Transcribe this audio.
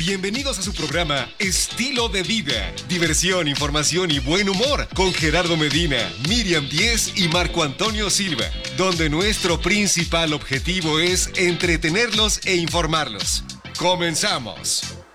Bienvenidos a su programa Estilo de Vida. Diversión, información y buen humor con Gerardo Medina, Miriam Díez y Marco Antonio Silva, donde nuestro principal objetivo es entretenerlos e informarlos. ¡Comenzamos!